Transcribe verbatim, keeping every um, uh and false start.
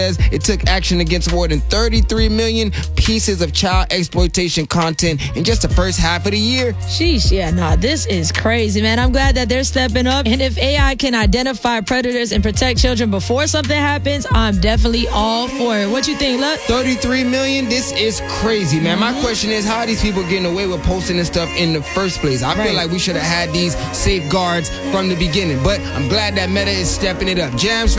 It took action against more than thirty-three million pieces of child exploitation content in just the first half of the year. Sheesh, yeah, nah, this is crazy, man. I'm glad that they're stepping up. And if A I can identify predators and protect children before something happens, I'm definitely all for it. What you think, Luck? thirty-three million? This is crazy, man. My question is, how are these people getting away with posting this stuff in the first place? I Right. feel like we should have had these safeguards from the beginning. But I'm glad that Meta is stepping it up. Jams